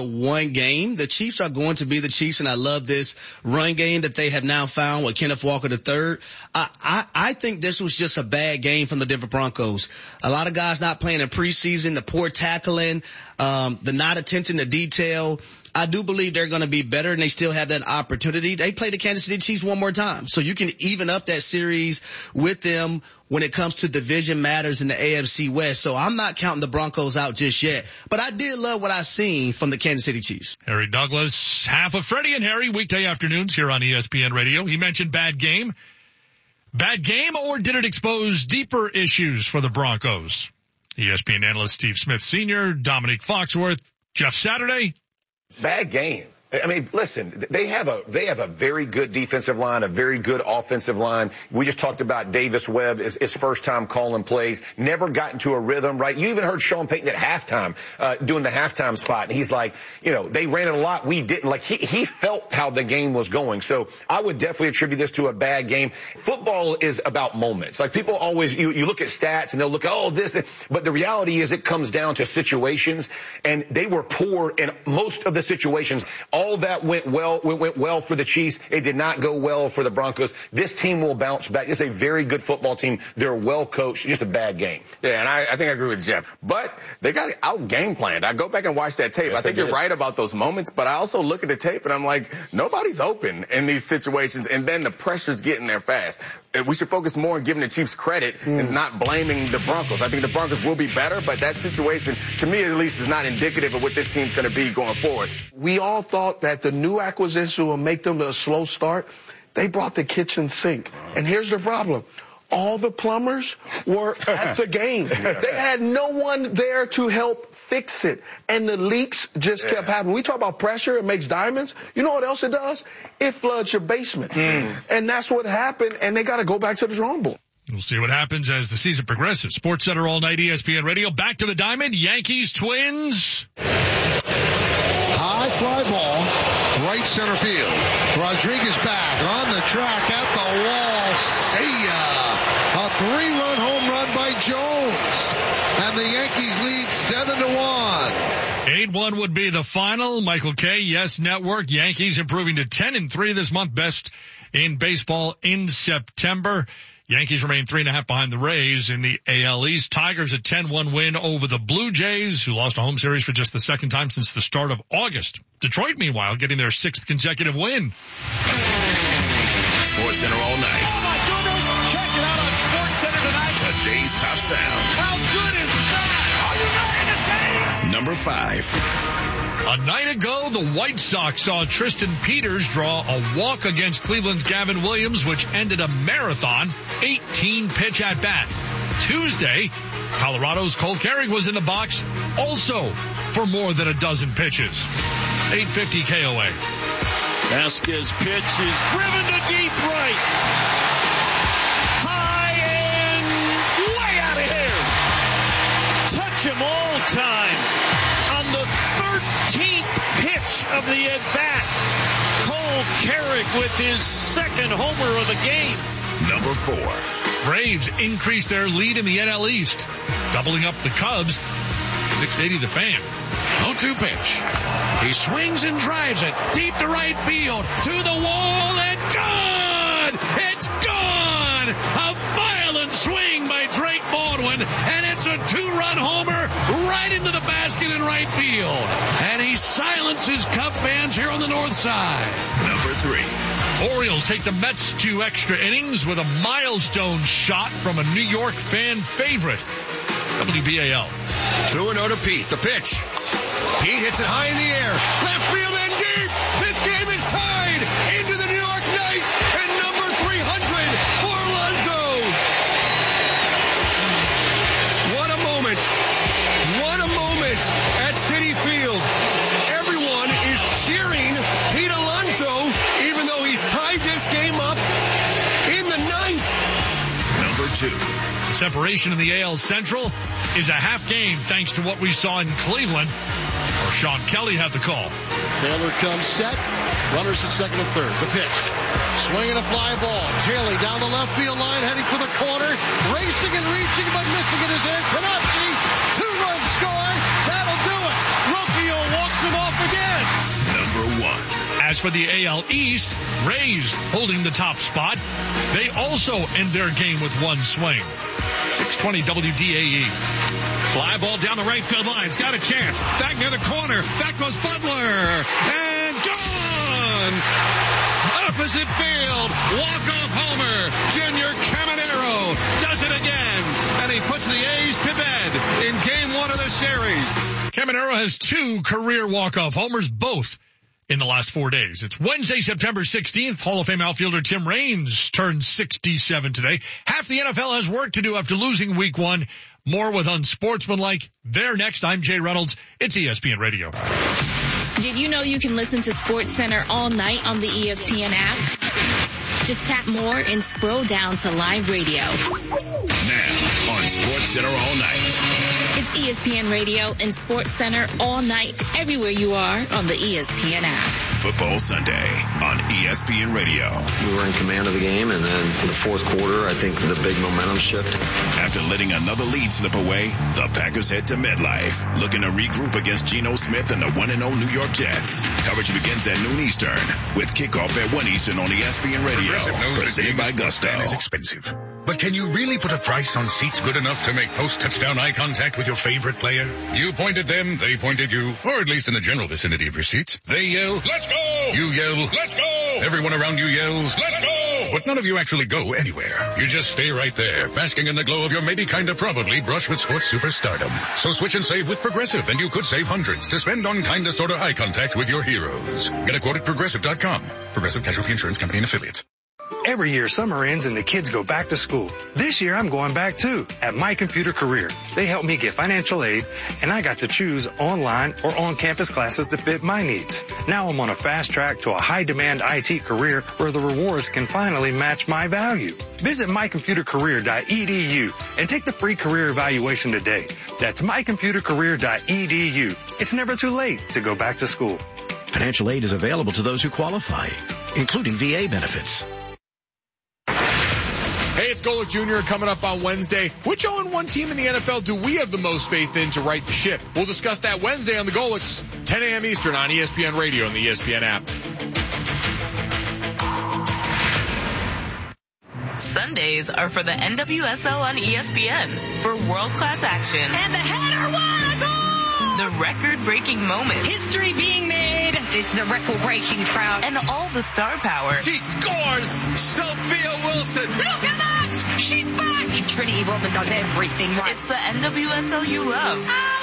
one game. The Chiefs are going to be the Chiefs, and I love this run game that they have now found with Kenneth Walker III. I think this was just a bad game from the Denver Broncos. A lot of guys not playing in preseason, the poor tackling, the not attention to detail. I do believe they're going to be better, and they still have that opportunity. They play the Kansas City Chiefs one more time, so you can even up that series with them when it comes to division matters in the AFC West. So I'm not counting the Broncos out just yet, but I did love what I seen from the Kansas City Chiefs. Harry Douglas, half of Freddie and Harry, weekday afternoons here on ESPN Radio. He mentioned bad game. Bad game, or did it expose deeper issues for the Broncos? ESPN analyst Steve Smith Sr., Dominique Foxworth, Jeff Saturday. Bad game. I mean, listen, they have a very good defensive line, a very good offensive line. We just talked about Davis Webb, his first time calling plays, never got into a rhythm, right? You even heard Sean Payton at halftime, doing the halftime spot. And he's like, they ran it a lot. We didn't. Like, he felt how the game was going. So I would definitely attribute this to a bad game. Football is about moments. Like, people always, you look at stats and they'll look at, this, but the reality is it comes down to situations, and they were poor in most of the situations. All that went well for the Chiefs. It did not go well for the Broncos. This team will bounce back. It's a very good football team. They're well coached. Just a bad game. Yeah, and I think I agree with Jeff. But they got out game planned. I go back and watch that tape. Yes, I think you're right about those moments, but I also look at the tape and I'm like, nobody's open in these situations, and then the pressure's getting there fast. We should focus more on giving the Chiefs credit and not blaming the Broncos. I think the Broncos will be better, but that situation, to me at least, is not indicative of what this team's going to be going forward. We all thought that the new acquisition will make them a slow start. They brought the kitchen sink. And here's the problem. All the plumbers were at the game. They had no one there to help fix it. And the leaks just kept happening. We talk about pressure, it makes diamonds. You know what else it does? It floods your basement. And that's what happened, and they got to go back to the drawing board. We'll see what happens as the season progresses. Sports Center all night, ESPN Radio. Back to the diamond. Yankees, Twins. High fly ball, right center field. Rodriguez back on the track at the wall. See ya. A 3-run home run by Jones. And the Yankees lead 7-1. 8-1 would be the final. Michael Kay, Yes Network. Yankees improving to 10-3 this month. Best in baseball in September. Yankees remain 3.5 behind the Rays in the AL East. Tigers a 10-1 win over the Blue Jays, who lost a home series for just the second time since the start of August. Detroit, meanwhile, getting their 6th consecutive win. Sports Center all night. Oh, my goodness. Check it out on Sports Center tonight. Today's top sound. How good is that? Are you not entertained? Number 5. A night ago, the White Sox saw Tristan Peters draw a walk against Cleveland's Gavin Williams, which ended a marathon 18-pitch at-bat. Tuesday, Colorado's Cole Carrick was in the box also for more than a dozen pitches. 850 KOA. Vasquez pitch is driven to deep right. High and way out of here. Touch him all time. On the 13th pitch of the at-bat, Cole Carrick with his second homer of the game. Number 4. Braves increase their lead in the NL East, doubling up the Cubs. 680 the Fan. 0-2 pitch. He swings and drives it deep to right field, to the wall, and gone! It's gone! A violent swing by Drake Baldwin, and it's a 2-run homer right into the basket in right field. And he silences Cub fans here on the north side. Number 3. Orioles take the Mets to extra innings with a milestone shot from a New York fan favorite. WBAL. 2-0 to Pete. The pitch. Pete hits it high in the air. Left field and deep. This game is tied into the New York Knights and number 300 for Alonso. What a moment. What a moment at Citi Field. Everyone is cheering Pete Alonso, even though he's tied this game up in the 9th. Number 2. Separation in the AL Central is a half game thanks to what we saw in Cleveland, where Sean Kelly had the call. Taylor comes set. Runners at second and third. The pitch. Swinging a fly ball. Taylor down the left field line, heading for the corner. Racing and reaching, but missing it is Antonacci. 2-run score. That'll do it. Rocchio walks him off again. As for the AL East, Rays holding the top spot. They also end their game with one swing. 620 WDAE. Fly ball down the right field line. It's got a chance. Back near the corner. Back goes Butler. And gone! Opposite field. Walk-off homer. Junior Caminero does it again. And he puts the A's to bed in game one of the series. Caminero has 2 career walk-off homers, both in the last 4 days. It's Wednesday, September 16th. Hall of Fame outfielder Tim Raines turns 67 today. Half the NFL has work to do after losing week 1. More with Unsportsmanlike. There next. I'm Jay Reynolds. It's ESPN Radio. Did you know you can listen to SportsCenter all night on the ESPN app? Just tap more and scroll down to live radio. Now on SportsCenter all night. It's ESPN Radio and SportsCenter all night, everywhere you are on the ESPN app. Football Sunday on ESPN Radio. We were in command of the game, and then in the fourth quarter, I think the big momentum shift. After letting another lead slip away, the Packers head to MetLife, looking to regroup against Geno Smith and the 1-0 New York Jets. Coverage begins at noon Eastern, with kickoff at 1 Eastern on ESPN Radio. Presented by Gusto. Is expensive. But can you really put a price on seats good enough to make post-touchdown eye contact with your favorite player? You point at them, they point at you, or at least in the general vicinity of your seats. They yell, "Let's go!" You yell, "Let's go!" Everyone around you yells, "Let's go!" But none of you actually go anywhere. You just stay right there, basking in the glow of your maybe kinda probably brush with sports superstardom. So switch and save with Progressive, and you could save hundreds to spend on kinda sorta eye contact with your heroes. Get a quote at Progressive.com. Progressive Casualty Insurance Company and Affiliates. Every year, summer ends and the kids go back to school. This year, I'm going back too at My Computer Career. They helped me get financial aid, and I got to choose online or on-campus classes that fit my needs. Now I'm on a fast track to a high-demand IT career where the rewards can finally match my value. Visit mycomputercareer.edu and take the free career evaluation today. That's mycomputercareer.edu. It's never too late to go back to school. Financial aid is available to those who qualify, including VA benefits. Hey, it's Golick Jr. coming up on Wednesday. Which 0-1 team in the NFL do we have the most faith in to right the ship? We'll discuss that Wednesday on the Golicks, 10 a.m. Eastern on ESPN Radio and the ESPN app. Sundays are for the NWSL on ESPN for world-class action. And the header, what a goal! The record-breaking moments. History being made. This is a record-breaking crowd. And all the star power. She scores! Sophia Wilson! Look at that! She's back! Trinity Rodman does everything right. It's the NWSL you love. I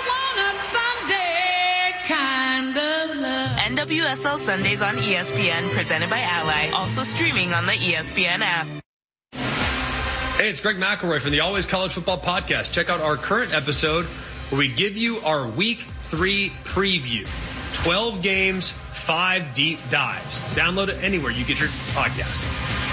want a Sunday kind of love. NWSL Sundays on ESPN, presented by Ally. Also streaming on the ESPN app. Hey, it's Greg McElroy from the Always College Football Podcast. Check out our current episode where we give you our Week 3 preview. 12 games, 5 deep dives. Download it anywhere you get your podcast.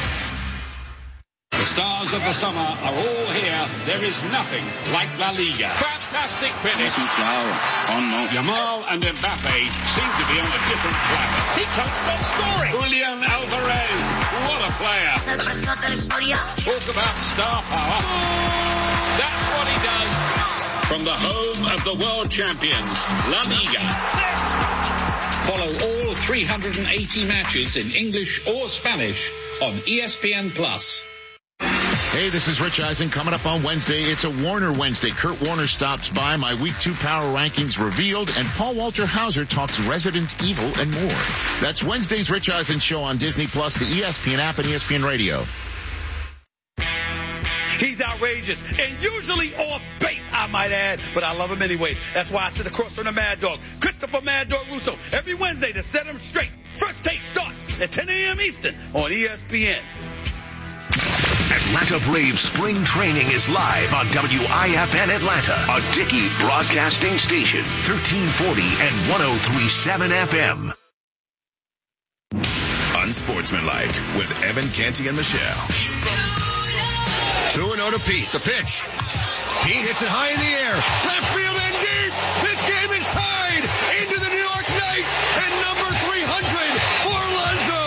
The stars of the summer are all here. There is nothing like La Liga. Fantastic finish. Yamal and Mbappe seem to be on a different planet. He can't stop scoring. Julian Alvarez, what a player. Talk about star power. That's what he does. From the home of the world champions, La Liga. Follow all 380 matches in English or Spanish on ESPN+. Hey, this is Rich Eisen. Coming up on Wednesday, it's a Warner Wednesday. Kurt Warner stops by, my Week 2 power rankings revealed, and Paul Walter Hauser talks Resident Evil and more. That's Wednesday's Rich Eisen Show on Disney+, the ESPN app, and ESPN Radio. He's outrageous and usually off base, I might add, but I love him anyways. That's why I sit across from the Mad Dog, Christopher Mad Dog Russo, every Wednesday to set him straight. First Take starts at 10 a.m. Eastern on ESPN. Atlanta Braves spring training is live on WIFN Atlanta, a Dickey broadcasting station, 1340 and 103.7 FM. Unsportsmanlike with Evan Canty and Michelle. 2-0 to Pete. The pitch. Pete hits it high in the air. Left field and deep. This game is tied into the New York Knights and number 300 for Alonso.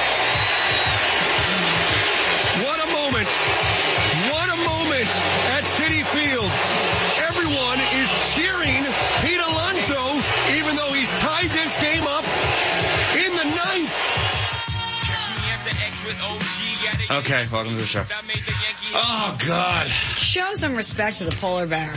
What a moment. What a moment at Citi Field. Everyone is cheering Pete Alonso, even though he's tied this game up in the ninth. Okay, welcome to the show. Oh, God. Show some respect to the polar bear.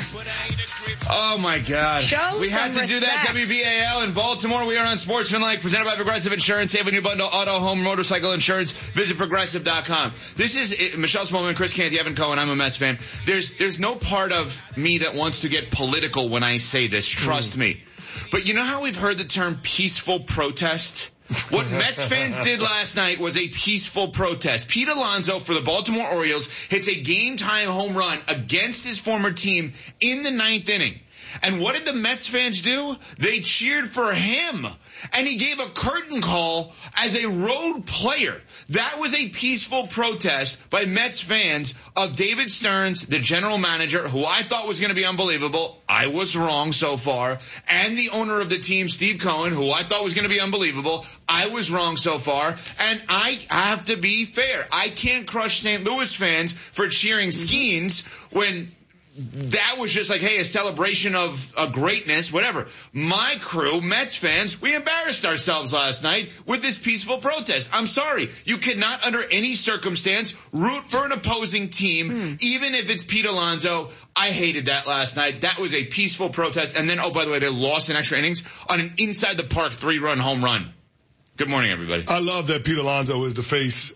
Oh, my God. Show we some had to do that. WBAL in Baltimore. We are on Sportsmanlike, presented by Progressive Insurance. Save a new bundle, auto, home, motorcycle insurance. Visit Progressive.com. This is Michelle Smallman, Chris Canty, Evan Cohen. I'm a Mets fan. There's no part of me that wants to get political when I say this. Trust me. But you know how we've heard the term peaceful protest? What Mets fans did last night was a peaceful protest. Pete Alonso for the Baltimore Orioles hits a game-tying home run against his former team in the 9th inning. And what did the Mets fans do? They cheered for him. And he gave a curtain call as a road player. That was a peaceful protest by Mets fans of David Stearns, the general manager, who I thought was going to be unbelievable. I was wrong so far. And the owner of the team, Steve Cohen, who I thought was going to be unbelievable. I was wrong so far. And I have to be fair. I can't crush St. Louis fans for cheering Skeens when that was just like, hey, a celebration of a greatness, whatever. My crew, Mets fans, we embarrassed ourselves last night with this peaceful protest. I'm sorry. You cannot, under any circumstance, root for an opposing team, even if it's Pete Alonso. I hated that last night. That was a peaceful protest. And then, oh, by the way, they lost in extra innings on an inside-the-park 3-run home run. Good morning, everybody. I love that Pete Alonso is the face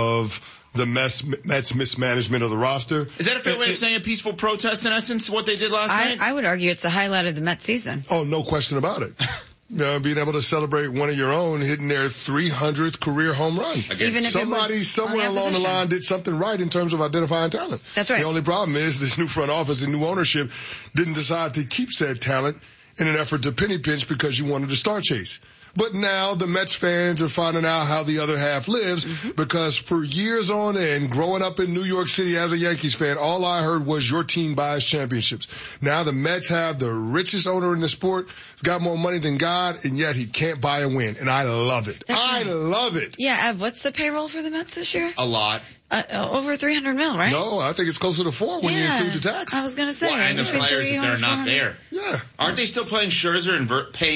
of the Mets mismanagement of the roster. Is that a fair way of saying a peaceful protest, in essence, what they did last night? I would argue it's the highlight of the Mets season. Oh, no question about it. Being able to celebrate one of your own hitting their 300th career home run. Even if somebody somewhere along the line did something right in terms of identifying talent. That's right. The only problem is this new front office and new ownership didn't decide to keep said talent in an effort to penny pinch because you wanted to star chase. But now the Mets fans are finding out how the other half lives because for years on end, growing up in New York City as a Yankees fan, all I heard was your team buys championships. Now the Mets have the richest owner in the sport. He's got more money than God, and yet he can't buy a win. And I love it. I love it. Yeah, Ev, what's the payroll for the Mets this year? A lot. Over $300 million, right? No, I think it's closer to $4 when you include the tax. I was going to say. Well, and the players, if they're not there. Yeah. Aren't they still playing Scherzer and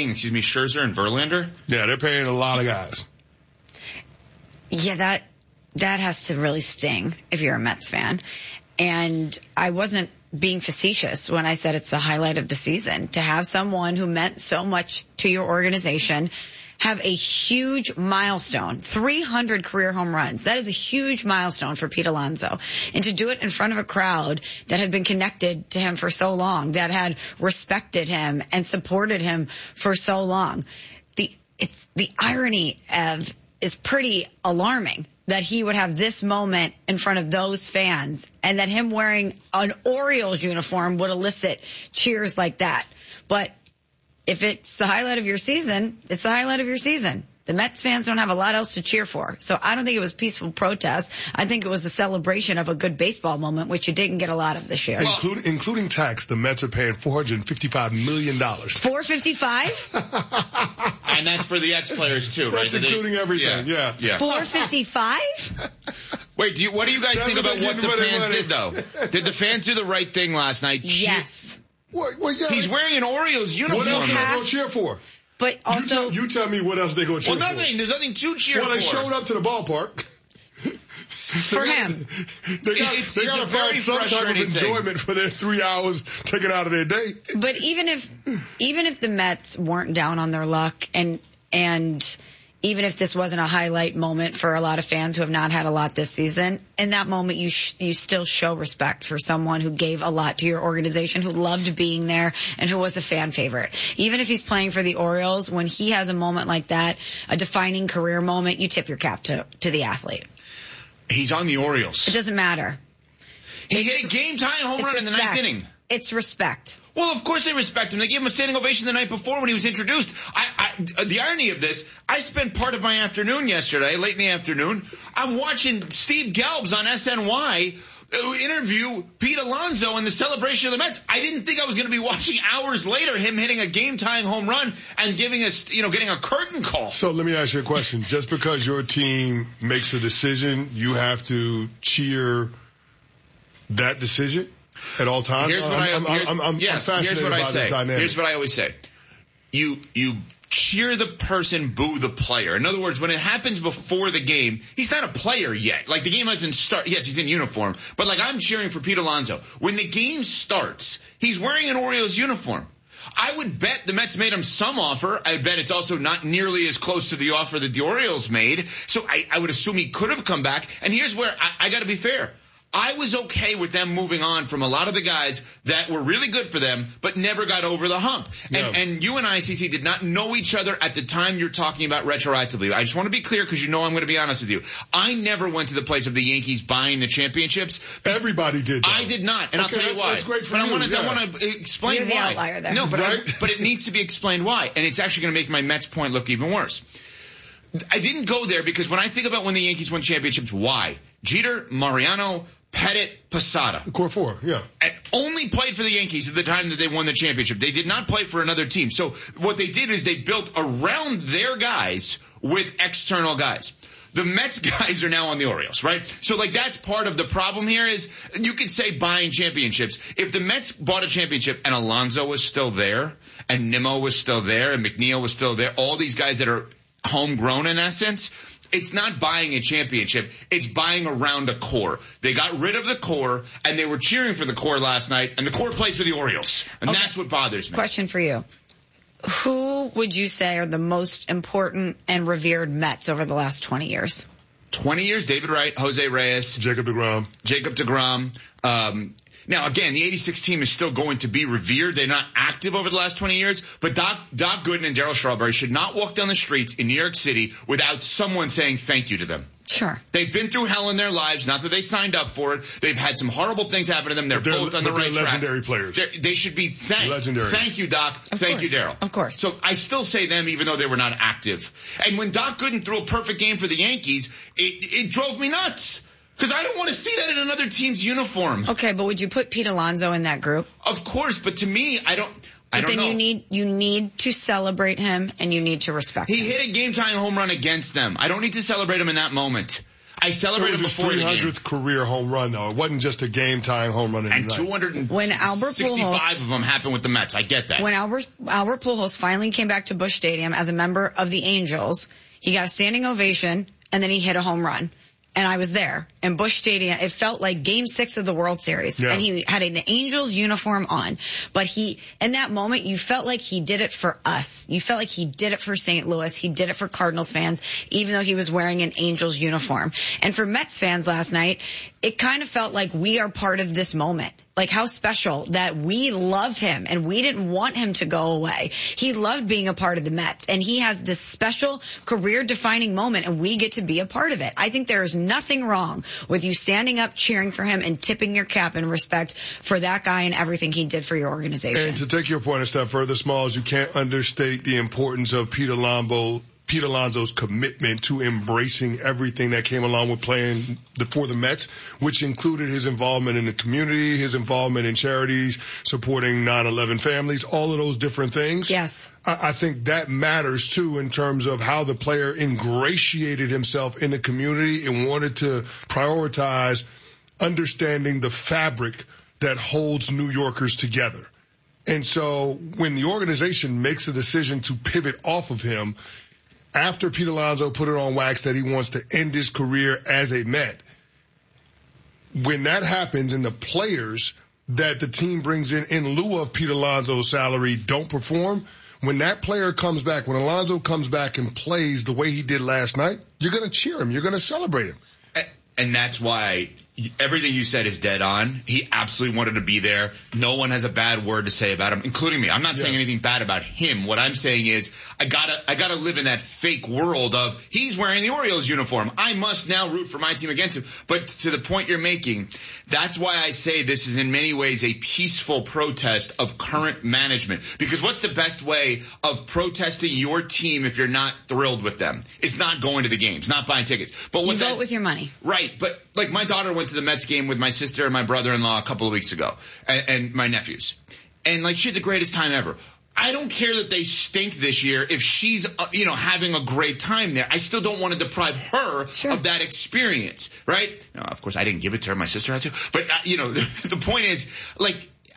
Verlander? Yeah, they're paying a lot of guys. Yeah, that has to really sting if you're a Mets fan. And I wasn't being facetious when I said it's the highlight of the season. To have someone who meant so much to your organization have a huge milestone, 300 career home runs. That is a huge milestone for Pete Alonso. And to do it in front of a crowd that had been connected to him for so long, that had respected him and supported him for so long. The irony is pretty alarming that he would have this moment in front of those fans and that him wearing an Orioles uniform would elicit cheers like that. But if it's the highlight of your season, it's the highlight of your season. The Mets fans don't have a lot else to cheer for. So I don't think it was peaceful protest. I think it was a celebration of a good baseball moment, which you didn't get a lot of this year. Including tax, the Mets are paying $455 million. $455? And that's for the ex-players too, right? That's including everything, yeah. $455? Wait, what do you guys think about what the fans did, though? Did the fans do the right thing last night? Yes. Well, yeah. He's wearing an Orioles uniform. What else are they going to cheer for? But also, you tell me what else they're going to cheer for. Well, nothing. There's nothing to cheer for. Well, they showed up to the ballpark. For him. They got to find some type of enjoyment for their 3 hours taken out of their day. But even if the Mets weren't down on their luck and even if this wasn't a highlight moment for a lot of fans who have not had a lot this season, in that moment you still show respect for someone who gave a lot to your organization, who loved being there, and who was a fan favorite. Even if he's playing for the Orioles, when he has a moment like that, a defining career moment, you tip your cap to the athlete. He's on the Orioles. It doesn't matter. He hit a game-tying home run in the 9th inning. It's respect. Well, of course they respect him. They gave him a standing ovation the night before when he was introduced. The irony of this, I spent part of my afternoon yesterday, late in the afternoon, I'm watching Steve Gelbs on SNY interview Pete Alonso in the celebration of the Mets. I didn't think I was going to be watching hours later him hitting a game-tying home run and getting a curtain call. So let me ask you a question. Just because your team makes a decision, you have to cheer that decision at all times? Here's what I say. Here's what I always say. You cheer the person, boo the player. In other words, when it happens before the game, he's not a player yet. Like, the game hasn't started. Yes, he's in uniform. But, like, I'm cheering for Pete Alonso. When the game starts, he's wearing an Orioles uniform. I would bet the Mets made him some offer. I bet it's also not nearly as close to the offer that the Orioles made. So I would assume he could have come back. And here's where I got to be fair. I was okay with them moving on from a lot of the guys that were really good for them, but never got over the hump. Yeah. And you and I, CC, did not know each other at the time you're talking about retroactively. I just want to be clear because you know I'm going to be honest with you. I never went to the place of the Yankees buying the championships. Everybody did, though. I did not, and I'll tell you why. That's great for but you. I want to explain You're why. the outlier there. No, but Right? but it needs to be explained why, and it's actually going to make my Mets point look even worse. I didn't go there because when I think about when the Yankees won championships, why? Jeter, Mariano, Pettit, Posada. The core four, yeah. Only played for the Yankees at the time that they won the championship. They did not play for another team. So what they did is they built around their guys with external guys. The Mets guys are now on the Orioles, right? So, like, that's part of the problem here is you could say buying championships. If the Mets bought a championship and Alonso was still there and Nimmo was still there and McNeil was still there, all these guys that are homegrown in essence, it's not buying a championship. It's buying around a core. They got rid of the core, and they were cheering for the core last night, and the core played for the Orioles. And that's what bothers me. Question for you. Who would you say are the most important and revered Mets over the last 20 years? 20 years, David Wright, Jose Reyes. Jacob deGrom. Now, again, the 86 team is still going to be revered. They're not active over the last 20 years, but Doc Gooden and Darryl Strawberry should not walk down the streets in New York City without someone saying thank you to them. Sure. They've been through hell in their lives, not that they signed up for it. They've had some horrible things happen to them. They're both on the right track. Legendary players. They should be thanked. Legendary. Thank you, Doc. Thank you, Darryl. Of course. So I still say them even though they were not active. And when Doc Gooden threw a perfect game for the Yankees, it drove me nuts. Because I don't want to see that in another team's uniform. Okay, but would you put Pete Alonso in that group? Of course, but to me, I don't know. You need to celebrate him and you need to respect him. He hit a game-tying home run against them. I don't need to celebrate him in that moment. I celebrated before the game. It was his 300th career home run, though. It wasn't just a game-tying home run. And 265 of them happened with the Mets. I get that. When Albert Pujols finally came back to Busch Stadium as a member of the Angels, he got a standing ovation and then he hit a home run. And I was there in Busch Stadium. It felt like Game 6 of the World Series. Yeah. And he had an Angels uniform on. But in that moment, you felt like he did it for us. You felt like he did it for St. Louis. He did it for Cardinals fans, even though he was wearing an Angels uniform. And for Mets fans last night, it kind of felt like we are part of this moment. Like how special that we love him and we didn't want him to go away. He loved being a part of the Mets and he has this special career defining moment and we get to be a part of it. I think there is nothing wrong with you standing up, cheering for him and tipping your cap in respect for that guy and everything he did for your organization. And to take your point a step further, Smalls, you can't understate the importance of Pete Alonso's commitment to embracing everything that came along with playing for the Mets, which included his involvement in the community, his involvement in charities, supporting 9/11 families, all of those different things. Yes. I think that matters too in terms of how the player ingratiated himself in the community and wanted to prioritize understanding the fabric that holds New Yorkers together. And so when the organization makes a decision to pivot off of him, after Pete Alonso put it on wax that he wants to end his career as a Met, when that happens and the players that the team brings in lieu of Pete Alonso's salary don't perform, when that player comes back, when Alonso comes back and plays the way he did last night, you're going to cheer him. You're going to celebrate him. And that's why everything you said is dead on. He absolutely wanted to be there. No one has a bad word to say about him, including me. I'm not saying anything bad about him. What I'm saying is I gotta live in that fake world of he's wearing the Orioles uniform. I must now root for my team against him. But to the point you're making, that's why I say this is in many ways a peaceful protest of current management. Because what's the best way of protesting your team if you're not thrilled with them? It's not going to the games, not buying tickets. But you vote with your money. Right. But like my daughter went to the Mets game with my sister and my brother-in-law a couple of weeks ago and my nephews. And like she had the greatest time ever. I don't care that they stink this year if she's, having a great time there. I still don't want to deprive her of that experience, right? Of course, I didn't give it to her. My sister had to. But, the point is, like,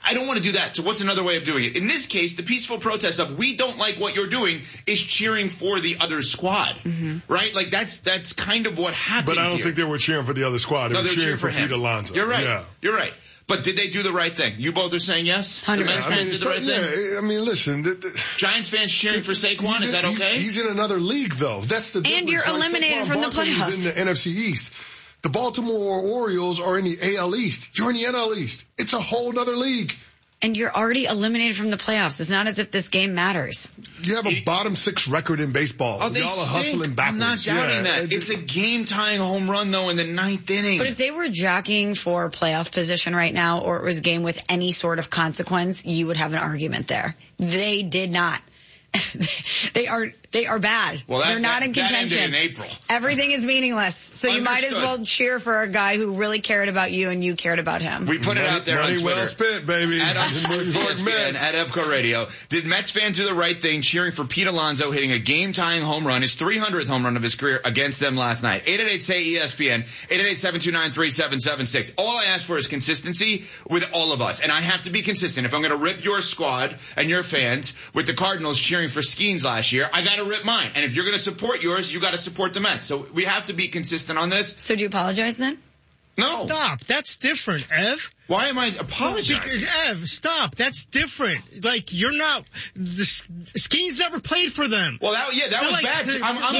I don't want to do that. So what's another way of doing it? In this case, the peaceful protest of we don't like what you're doing is cheering for the other squad, right? Like that's kind of what happens. But I don't here. think they were cheering for the other squad. They were cheering for him. Pete Alonso. You're right. Yeah. You're right. But did they do the right thing? You both are saying yes? 100%. The Mets fans did the right thing? Yeah, I mean, listen. Giants fans cheering for Saquon, is that okay? He's in another league, though. That's the difference. And you're eliminated from the playoffs. He's in the NFC East. The Baltimore Orioles are in the AL East. You're in the NL East. It's a whole nother league. And you're already eliminated from the playoffs. It's not as if this game matters. You have a bottom 6 record in baseball. Oh, they Y'all are hustling backwards. I'm not doubting that. It's a game-tying home run, though, in the 9th inning. But if they were jockeying for playoff position right now, or it was a game with any sort of consequence, you would have an argument there. They did not. They are bad. Well, they're not in contention. That ended in April. Everything is meaningless. So you might as well cheer for a guy who really cared about you and you cared about him. We put it out there on Twitter. Money well spent, baby. At ESPN Radio. Did Mets fans do the right thing cheering for Pete Alonso hitting a game-tying home run, his 300th home run of his career against them last night? 888-SAY-ESPN, 888-729-3776. All I ask for is consistency with all of us. And I have to be consistent. If I'm going to rip your squad and your fans with the Cardinals cheering for Skeens last year, I got to rip mine. And if you're going to support yours, you got to support the Mets. So we have to be consistent on this. So do you apologize then? No. Stop. That's different, Ev. Why am I apologizing? Because, Ev, stop. That's different. Like, you're not, the Skeens never played for them. Well, that was like, bad.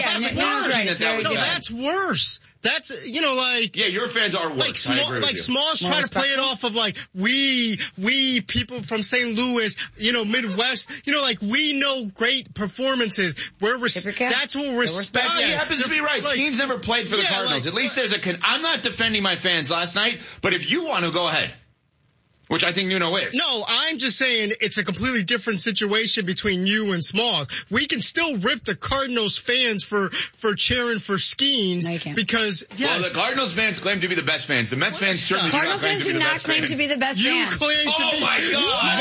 That's worse. That's, Yeah, your fans are worse. Like Smalls trying to play it off of like, we people from St. Louis, Midwest, like we know great performances. That's what we're respecting. He happens to be right. Skeens never played for the Cardinals. At least there's I'm not defending my fans last night, but if you want to, go ahead. Which I think Nuno is. No, I'm just saying it's a completely different situation between you and Smalls. We can still rip the Cardinals fans for cheering for Skeens because, Well, the Cardinals fans claim to be the best fans. The Mets fans certainly Cardinals fans do not claim to be the best fans. You claim to be. My God.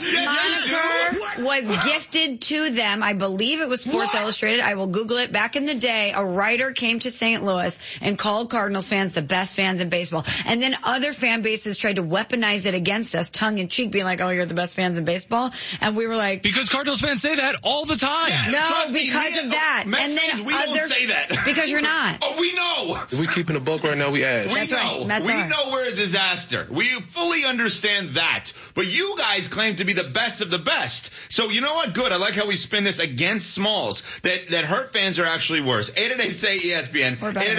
That moniker was gifted to them. I believe it was Sports Illustrated. I will Google it. Back in the day, a writer came to St. Louis and called Cardinals fans the best fans in baseball. And then other fan bases tried to weaponize it against us, tongue in cheek, being like, oh, you're the best fans in baseball. And we were like, because Cardinals fans say that all the time. No, because of that. Mets and then fans, we don't say that. Because you're not. Oh, we know. If we keeping a buck right now, we ask. We know we're a disaster. We fully understand that. But you guys claim to be the best of the best. So you know what? Good. I like how we spin this against Smalls. That hurt fans are actually worse. 888-SAY-ESPN,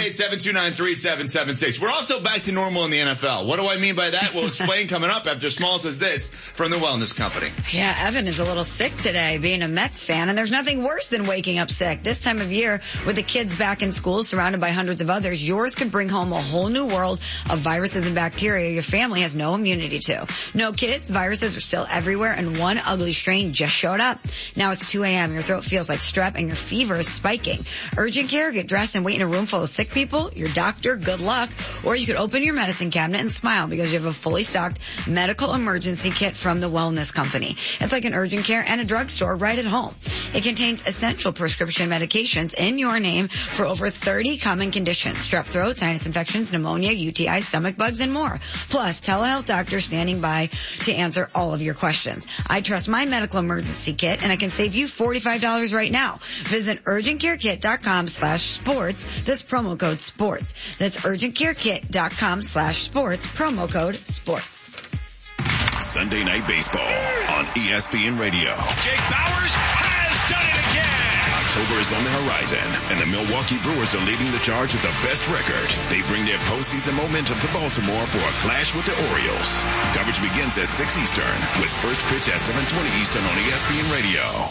888-729-3776. We're also back to normal in the NFL. What do I mean by that? We'll explain coming up after Smalls says this from the Wellness Company. Yeah, Evan is a little sick today being a Mets fan, and there's nothing worse than waking up sick. This time of year, with the kids back in school surrounded by hundreds of others, yours could bring home a whole new world of viruses and bacteria your family has no immunity to. No kids, viruses are still everywhere, and one ugly strain just showed up. Now it's 2 a.m., your throat feels like strep, and your fever is spiking. Urgent care, get dressed and wait in a room full of sick people. Your doctor, good luck. Or you could open your medicine cabinet and smile because you have a fully stocked medical emergency kit from the Wellness Company. It's like an urgent care and a drugstore right at home. It contains essential prescription medications in your name for over 30 common conditions: strep throat, sinus infections, pneumonia, UTI, stomach bugs, and more. Plus, telehealth doctors standing by to answer all of your questions. I trust my medical emergency kit, and I can save you $45 right now. Visit urgentcarekit.com/sports. That's promo code sports. That's urgentcarekit.com/sports. Promo code sports. Sunday Night Baseball on ESPN Radio. Jake Bauers has done it again. October is on the horizon, and the Milwaukee Brewers are leading the charge with the best record. They bring their postseason momentum to Baltimore for a clash with the Orioles. Coverage begins at 6 Eastern with first pitch at 7:20 Eastern on ESPN Radio.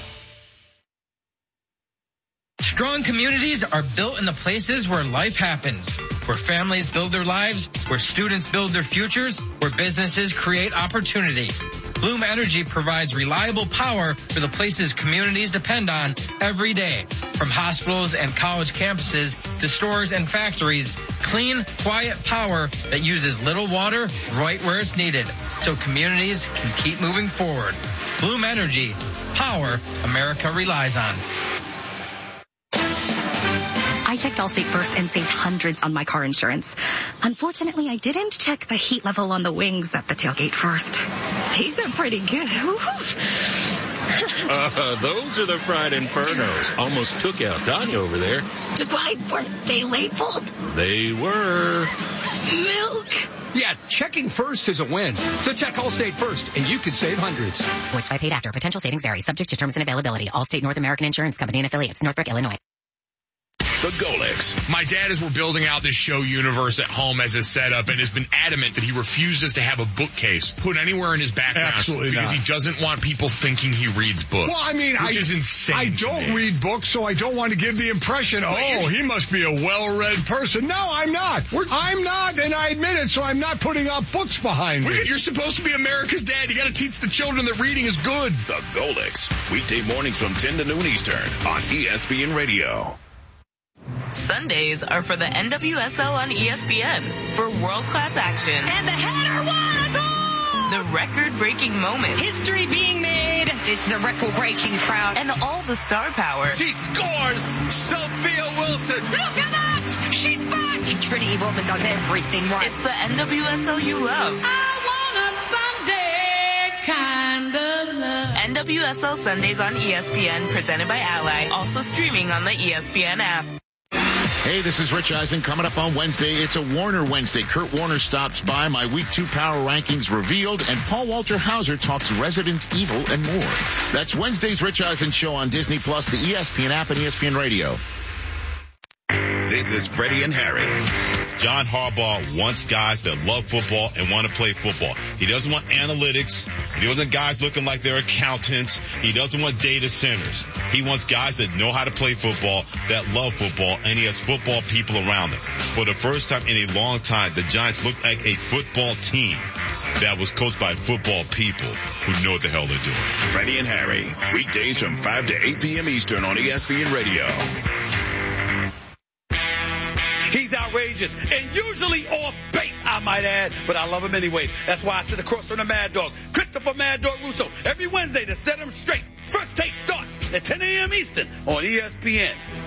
Strong communities are built in the places where life happens, where families build their lives, where students build their futures, where businesses create opportunity. Bloom Energy provides reliable power for the places communities depend on every day. From hospitals and college campuses to stores and factories, clean, quiet power that uses little water right where it's needed, so communities can keep moving forward. Bloom Energy, power America relies on. I checked Allstate first and saved hundreds on my car insurance. Unfortunately, I didn't check the heat level on the wings at the tailgate first. These are pretty good. Those are the fried infernos. Almost took out Tanya over there. Why weren't they labeled? They were. Milk. Yeah, checking first is a win. So check Allstate first, and you could save hundreds. Voiced by paid actor. Potential savings vary. Subject to terms and availability. Allstate North American Insurance Company and affiliates. Northbrook, Illinois. The Golix. My dad, as we're building out this show universe at home as a setup, and has been adamant that he refuses to have a bookcase put anywhere in his background. Absolutely because not. he doesn't want people thinking he reads books. Well, I mean, which is insane. I don't read books, so I don't want to give the impression, he must be a well-read person. No, I'm not. I'm not, and I admit it, so I'm not putting up books behind me. You're supposed to be America's dad. You got to teach the children that reading is good. The Golix. Weekday mornings from 10 to noon Eastern on ESPN Radio. Sundays are for the NWSL on ESPN for world-class action. And the header, what a goal! The record-breaking moments. History being made. It's the record-breaking crowd. And all the star power. She scores! Sophia Wilson! Look at that! She's back! Trinity Rodman does everything right. It's the NWSL you love. I want a Sunday kind of love. NWSL Sundays on ESPN, presented by Ally. Also streaming on the ESPN app. Hey, this is Rich Eisen. Coming up on Wednesday, it's a Warner Wednesday. Kurt Warner stops by, my Week 2 Power Rankings revealed, and Paul Walter Hauser talks Resident Evil and more. That's Wednesday's Rich Eisen Show on Disney+, the ESPN app, and ESPN Radio. This is Freddie and Harry. John Harbaugh wants guys that love football and want to play football. He doesn't want analytics. He doesn't want guys looking like they're accountants. He doesn't want data centers. He wants guys that know how to play football, that love football, and he has football people around them. For the first time in a long time, the Giants look like a football team that was coached by football people who know what the hell they're doing. Freddie and Harry, weekdays from 5 to 8 p.m. Eastern on ESPN Radio. He's outrageous and usually off base, I might add, but I love him anyways. That's why I sit across from the Mad Dog, Christopher Mad Dog Russo, every Wednesday to set him straight. First Take starts at 10 a.m. Eastern on ESPN.